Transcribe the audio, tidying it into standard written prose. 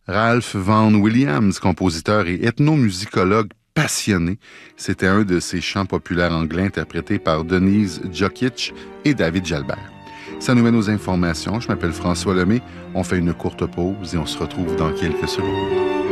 Ralph Vaughan Williams, compositeur et ethnomusicologue passionné, c'était un de ces chants populaires anglais interprétés par Denise Jokic et David Jalbert. Ça nous mène aux informations. Je m'appelle François Lemay. On fait une courte pause et on se retrouve dans quelques secondes.